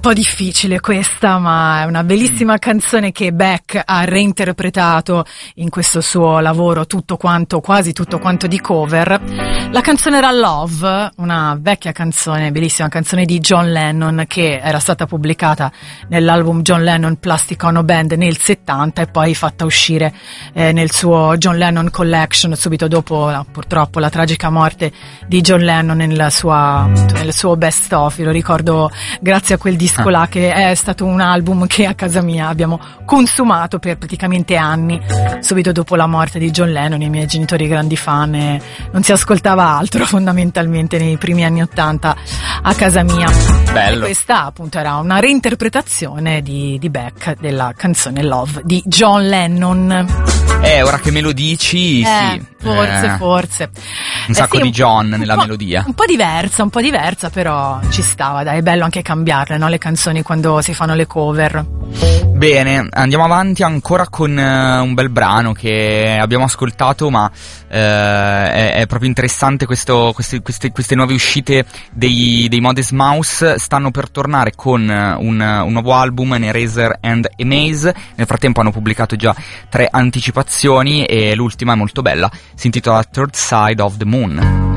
po' difficile questa, ma è una bellissima canzone che Beck ha reinterpretato in questo suo lavoro quasi tutto quanto di cover. La canzone era Love, una vecchia canzone, bellissima canzone di John Lennon, che era stata pubblicata nell'album John Lennon Plastic Ono Band nel 70 e poi fatta uscire nel suo John Lennon Collection subito dopo purtroppo la tragica morte di John Lennon nel suo best of. Lo ricordo grazie a quel disco là, che è stato un album che a casa mia abbiamo consumato per praticamente anni. Subito dopo la morte di John Lennon i miei genitori grandi fan e non si ascoltava altro fondamentalmente nei primi anni '80 a casa mia. Bello. E questa appunto era una reinterpretazione di Beck della canzone Love di John Lennon. Ora che me lo dici, sì. Forse. Un sacco sì, di John nella melodia. Un po' diversa, però ci stava, dai, è bello anche cambiarle, no? Le canzoni quando si fanno le cover. Bene, andiamo avanti ancora con un bel brano che abbiamo ascoltato, ma è proprio interessante queste nuove uscite dei Modest Mouse. Stanno per tornare con un nuovo album, An Eraser and a Maze. Nel frattempo hanno pubblicato già 3 anticipazioni e l'ultima è molto bella, si intitola Third Side of the Moon.